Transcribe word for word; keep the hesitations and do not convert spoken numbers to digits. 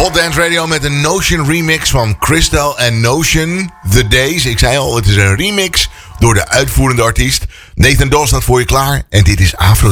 Hot Dance Radio met een Notion remix van Crystal en Notion, The Days. Ik zei al, het is een remix door de uitvoerende artiest. Nathan Dawe staat voor je klaar en dit is Afro